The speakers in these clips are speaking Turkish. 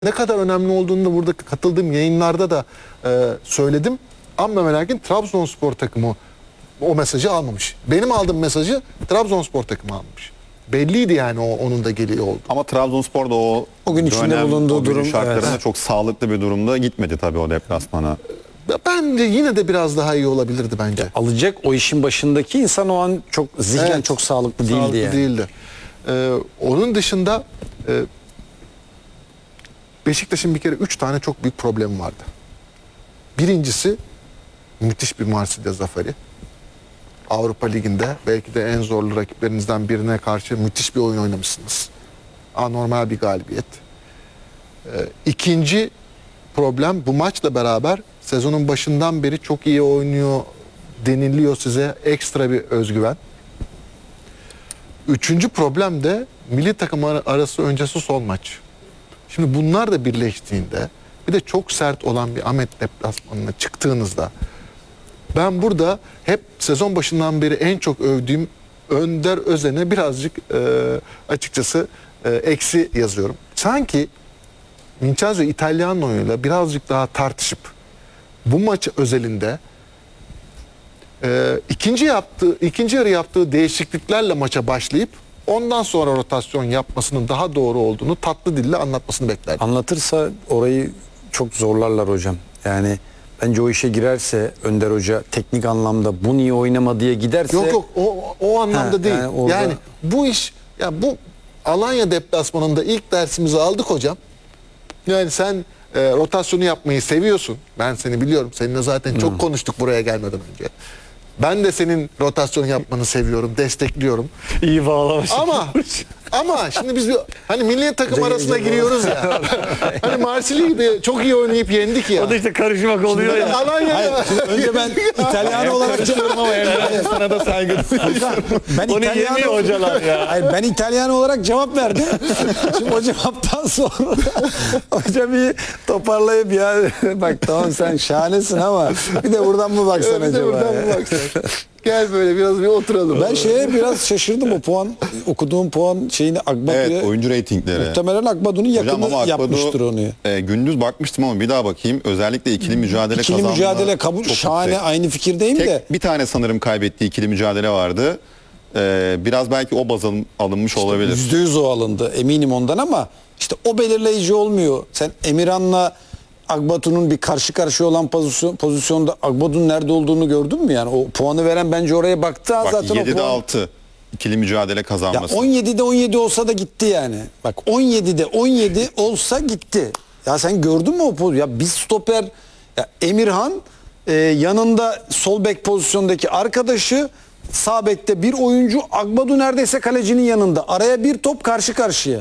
Ne kadar önemli olduğunu da burada katıldığım yayınlarda da söyledim. Ama ve lakin Trabzonspor takımı o mesajı almamış. Benim aldığım mesajı Trabzonspor takımı almış. Belliydi yani onun da geliyor oldu. Ama Trabzonspor da o gün içinde bulunduğu durum şartlarında evet. çok sağlıklı bir durumda gitmedi tabii o deplasmana. Bence yine de biraz daha iyi olabilirdi bence. Alacak o işin başındaki insan o an çok zihnen Evet, çok sağlıklı değildi sağlıklı yani. değildi. Onun dışında Beşiktaş'ın bir kere 3 tane çok büyük problemi vardı. Birincisi müthiş bir Marsilya zaferi. Avrupa Ligi'nde belki de en zorlu rakiplerinizden birine karşı müthiş bir oyun oynamışsınız. Anormal bir galibiyet. İkinci problem bu maçla beraber sezonun başından beri çok iyi oynuyor deniliyor size, ekstra bir özgüven. Üçüncü problem de milli takım arası öncesi son maç. Şimdi bunlar da birleştiğinde bir de çok sert olan bir Ahmet deplasmanına çıktığınızda ben burada hep sezon başından beri en çok övdüğüm Önder Özen'e birazcık açıkçası eksi yazıyorum. Sanki Vincenzo Italiano'yla birazcık daha tartışıp bu maç özelinde ikinci yarı yaptığı değişikliklerle maça başlayıp ondan sonra rotasyon yapmasının daha doğru olduğunu tatlı dille anlatmasını beklerdim. Anlatırsa orayı çok zorlarlar hocam. Yani bence o işe girerse Önder Hoca teknik anlamda bu niye oynama diye giderse... Yok o anlamda değil. Yani, orada... yani bu iş ya bu Alanya deplasmanında ilk dersimizi aldık hocam. Yani sen rotasyonu yapmayı seviyorsun. Ben seni biliyorum. Seninle zaten çok konuştuk buraya gelmeden önce. Ben de senin rotasyon yapmanı seviyorum, destekliyorum. İyi bağlamış. Ama şimdi biz hani milli takım arasına giriyoruz ya. Hani Marsilya'yı da çok iyi oynayıp yendik ya. O da işte karışmak oluyor ya. Alanya'ya Önce ben İtalyan olarak Karışıyorum ama yani sana da saygı duyuyorum. ben Onu İtalyan yemiyor hocalar ya. Hayır, ben İtalyan olarak cevap verdim. Şimdi o cevaptan sonra hoca bir toparlayıp ya bak tamam sen şahanesin ama bir de buradan mı baksan bir de acaba? buradan ya? mı baksan? Gel böyle biraz bir oturalım. Ben şeye biraz şaşırdım o puan okuduğum puan şeyini Akbadu'ya. Evet, oyuncu reytingleri. Muhtemelen Akbadu'nun yakını yapmıştır onu. Gündüz bakmıştım ama bir daha bakayım. Özellikle ikili mücadele İkili kazanma mücadele kabul çok şahane yüksek. aynı fikirdeyim de. Bir tane sanırım kaybettiği ikili mücadele vardı. Biraz belki o baz alınmış olabilir. %100 o alındı eminim ondan ama işte o belirleyici olmuyor. Sen Emirhan'la Akbatu'nun bir karşı karşıya olan pozisyonda Akbatu'nun nerede olduğunu gördün mü? Yani o puanı veren bence oraya baktı. Bak Zaten 7'de o puan... 6 ikili mücadele Ya kazanması. 17'de 17 olsa da gitti yani. Bak 17'de 17 olsa gitti. Ya sen gördün mü o pozisyonu? Ya bir stoper ya Emirhan yanında sol bek pozisyondaki arkadaşı sağ bekte bir oyuncu Akbadu neredeyse kalecinin yanında. Araya bir top karşı karşıya.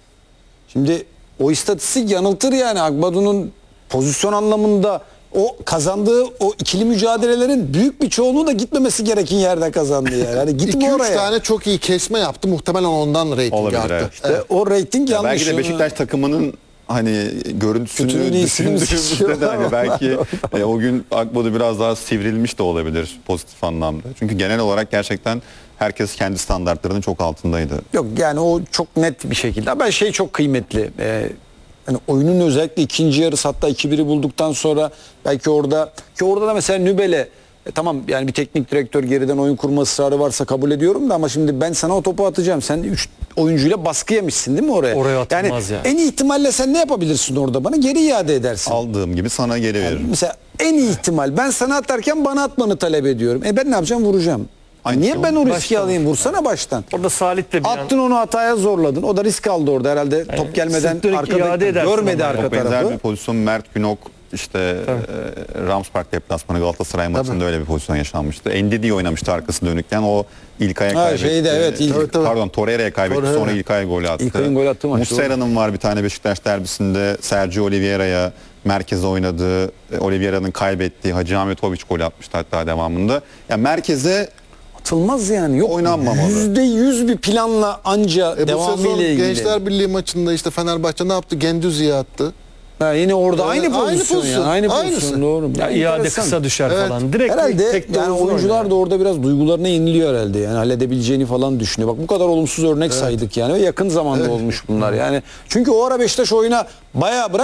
Şimdi o istatistik yanıltır yani Akbadu'nun pozisyon anlamında o kazandığı o ikili mücadelelerin büyük bir çoğunluğu da gitmemesi gereken yerde kazandı yani. Hani gitme 2-3 oraya. tane çok iyi kesme yaptı. Muhtemelen ondan reyting Olabilir, arttı. evet. İşte o reyting yanlış. Belki de Beşiktaş takımının hani görüntüsünü Kötülüğünü iyisini düşündüğümüzde de hani belki o gün Akbadu biraz daha sivrilmiş de olabilir pozitif anlamda. Çünkü genel olarak gerçekten herkes kendi standartlarının çok altındaydı. Yok yani o çok net bir şekilde. Ben şey çok kıymetli. Yani oyunun özellikle ikinci yarısı hatta 2-1'i bulduktan sonra belki orada da mesela Nübel'e tamam yani bir teknik direktör geriden oyun kurma ısrarı varsa kabul ediyorum da ama şimdi ben sana o topu atacağım. Sen 3 oyuncuyla baskı yemişsin değil mi oraya? Oraya atılmaz yani. ya. En iyi ihtimalle sen ne yapabilirsin orada? Bana geri iade edersin. Aldığım gibi sana geri veririm. Mesela en iyi ihtimal ben sana atarken bana atmanı talep ediyorum. Ben ne yapacağım? Vuracağım. Aynı Niye şey ben o riski Baştan. alayım? Vursana baştan. Orada Salih de bir Attın onu hataya zorladın. O da risk aldı orada herhalde. Top gelmeden sık dönük iade arkada edersin görmedi ama. arka Çok benzer tarafı. bir pozisyon Mert Günok işte Ramspark deplasmanı Galatasaray maçında öyle bir pozisyon yaşanmıştı. Endidi oynamıştı arkası dönükken o İlkay'a kaybetti. şeyde, evet, Pardon Torreira'ya kaybetti Torreira. sonra İlkay'a gol attı. İlkay'ın gol attığı maç, Muslera'nın var bir tane Beşiktaş derbisinde Sergio Oliveira'ya merkeze oynadığı Oliveira'nın kaybettiği Hacı Ahmetoviç gol atmıştı hatta devamında. Ya merkeze Atılmaz yani. Yok. Oynanmamalı. %100 bir planla anca Bu devamı sezon ile ilgili. Gençler Birliği maçında işte Fenerbahçe ne yaptı? Gendüzi'ye attı. Ha, yine orada aynı pozisyon yani. Aynı pozisyon aynısı. doğru. Ya iade Enteresan. kısa düşer Evet. falan. Direkt Herhalde tek de yani uzun oyuncular oynar. da orada biraz duygularına yeniliyor herhalde. Yani halledebileceğini falan düşünüyor. Bak bu kadar olumsuz örnek saydık yani ve yakın zamanda olmuş bunlar. Yani çünkü o ara Beşiktaş oyuna bayağı bırak